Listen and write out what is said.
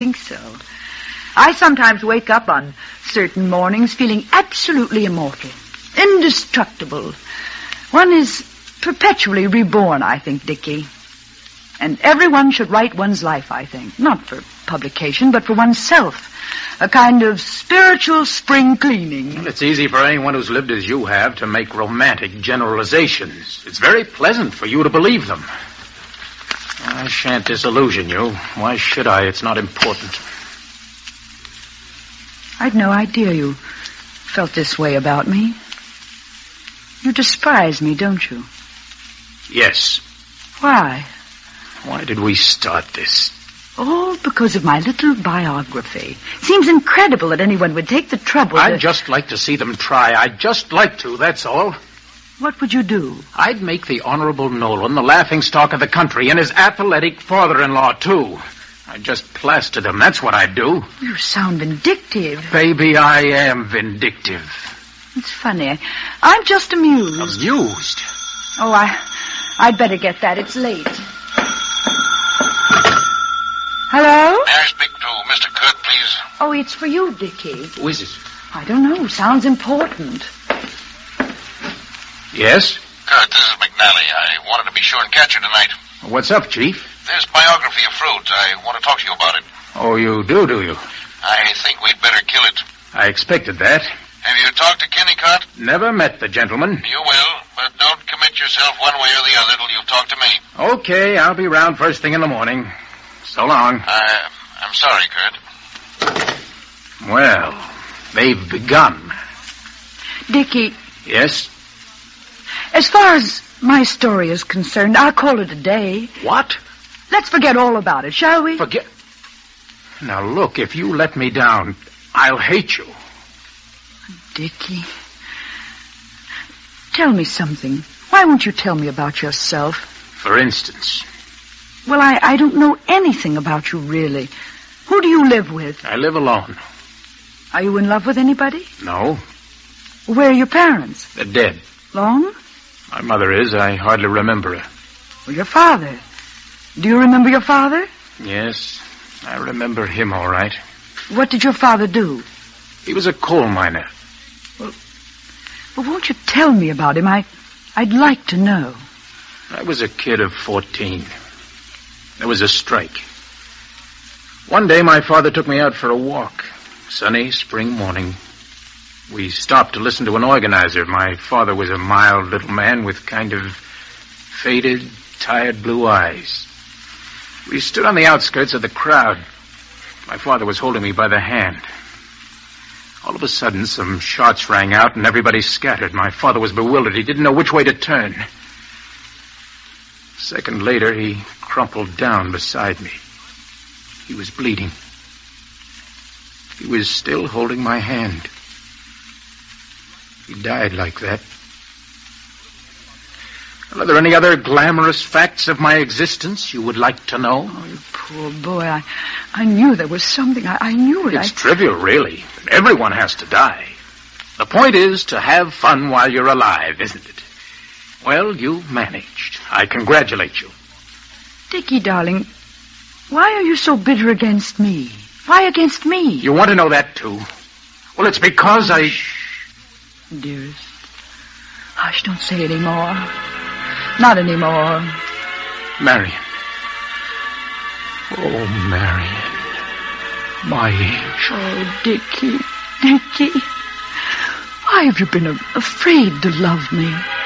think so. I sometimes wake up on certain mornings feeling absolutely immortal, indestructible. One is perpetually reborn, I think, Dickie. And everyone should write one's life, I think. Not for publication, but for oneself. A kind of spiritual spring cleaning. Well, it's easy for anyone who's lived as you have to make romantic generalizations. It's very pleasant for you to believe them. I shan't disillusion you. Why should I? It's not important. I'd no idea you felt this way about me. You despise me, don't you? Yes. Why? Why did we start this? All because of my little biography. Seems incredible that anyone would take the trouble I'd just like to see them try. I'd just like to, that's all. What would you do? I'd make the Honorable Nolan the laughingstock of the country, and his athletic father-in-law, too. I'd just plaster them, that's what I'd do. You sound vindictive. Baby, I am vindictive. It's funny. I'm just amused. Amused? Oh, I'd better get that. It's late. Hello? May I speak to Mr. Kurt, please? Oh, it's for you, Dickie. Who is it? I don't know. Sounds important. Yes? Kurt, this is McNally. I wanted to be sure and catch you tonight. What's up, Chief? This biography of Fruit. I want to talk to you about it. Oh, you do you? I think we'd better kill it. I expected that. Have you talked to Kennicott? Never met the gentleman. You will, but don't commit yourself one way or the other till you've talked to me. Okay, I'll be round first thing in the morning. So long. I'm sorry, Kurt. Well, they've begun. Dickie. Yes? As far as my story is concerned, I'll call it a day. What? Let's forget all about it, shall we? Forget? Now, look, if you let me down, I'll hate you. Dickie. Tell me something. Why won't you tell me about yourself? For instance? Well, I don't know anything about you, really. Who do you live with? I live alone. Are you in love with anybody? No. Where are your parents? They're dead. Long? My mother is. I hardly remember her. Well, your father. Do you remember your father? Yes, I remember him all right. What did your father do? He was a coal miner. Well, won't you tell me about him? I'd like to know. I was a kid of 14. There was a strike. One day my father took me out for a walk. Sunny spring morning. We stopped to listen to an organizer. My father was a mild little man with kind of faded, tired blue eyes. We stood on the outskirts of the crowd. My father was holding me by the hand. All of a sudden, some shots rang out and everybody scattered. My father was bewildered. He didn't know which way to turn. A second later, he crumpled down beside me. He was bleeding. He was still holding my hand. He died like that. Are there any other glamorous facts of my existence you would like to know? Oh, you poor boy. I knew there was something. I knew it. It's trivial, really. Everyone has to die. The point is to have fun while you're alive, isn't it? Well, you managed. I congratulate you. Dickie, darling, why are you so bitter against me? Why against me? You want to know that, too? Well, it's because Dearest. Hush, don't say any more. Not anymore. Marion. Oh, Marion. My angel. Oh, Dickie. Why have you been afraid to love me?